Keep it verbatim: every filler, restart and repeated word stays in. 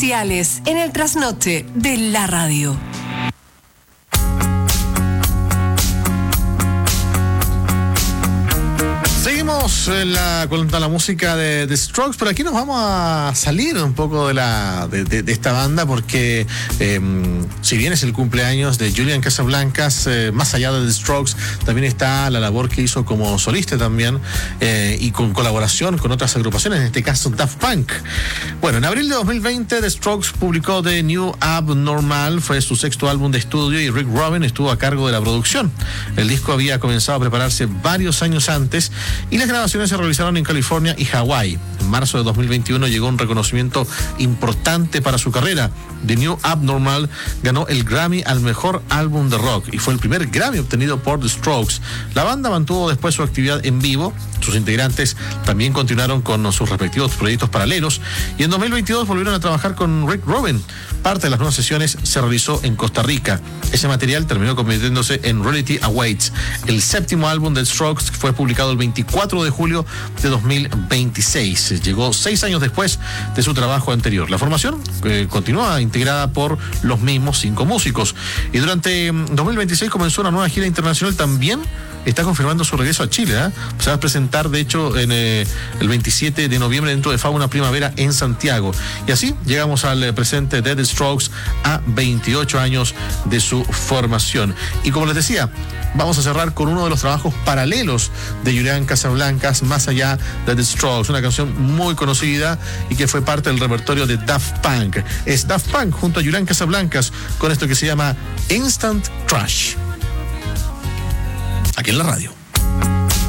especiales en el trasnoche de la radio. Seguimos en la, con la música de The Strokes, pero aquí nos vamos a salir un poco de la de, de, de esta banda porque eh, si bien es el cumpleaños de Julian Casablancas, eh, más allá de The Strokes también está la labor que hizo como solista también eh, y con colaboración con otras agrupaciones, en este caso Daft Punk. Bueno, en abril de dos mil veinte The Strokes publicó The New Abnormal, fue su sexto álbum de estudio y Rick Rubin estuvo a cargo de la producción. El disco había comenzado a prepararse varios años antes y las grabaciones se realizaron en California y Hawái. En marzo de dos mil veintiuno llegó un reconocimiento importante para su carrera. The New Abnormal ganó el Grammy al mejor álbum de rock y fue el primer Grammy obtenido por The Strokes. La banda mantuvo después su actividad en vivo. Sus integrantes también continuaron con sus respectivos proyectos paralelos y en dos mil veintidós volvieron a trabajar con Rick Rubin. Parte de las nuevas sesiones se realizó en Costa Rica. Ese material terminó convirtiéndose en Reality Awaits. El séptimo álbum de The Strokes fue publicado el veinticuatro de julio de dos mil veintiséis. Llegó seis años después de su trabajo anterior. La formación eh, continúa integrada por los mismos cinco músicos. Y durante dos mil veintiséis comenzó una nueva gira internacional. También está confirmando su regreso a Chile. ¿eh? Se va a presentar, de hecho, en eh, el veintisiete de noviembre dentro de Fauna Primavera en Santiago. Y así llegamos al eh, presente de The Strokes a veintiocho años de su formación. Y como les decía, vamos a cerrar con uno de los trabajos paralelos de Julian Casablancas, Más allá de The Strokes, una canción muy conocida y que fue parte del repertorio de Daft Punk. Es Daft Punk junto a Julian Casablancas con esto que se llama Instant Crush. Aquí en la radio.